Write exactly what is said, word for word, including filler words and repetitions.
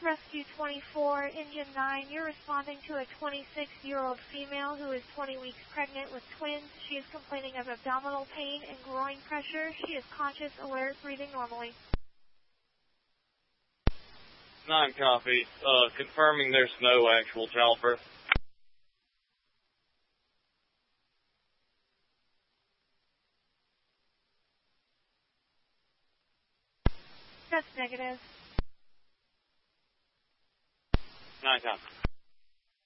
Rescue twenty-four, Engine nine, you're responding to a twenty-six-year-old female who is twenty weeks pregnant with twins. She is complaining of abdominal pain and groin pressure. She is conscious, alert, breathing normally. Nine copy. Uh, confirming there's no actual childbirth. That's negative. Nine copy.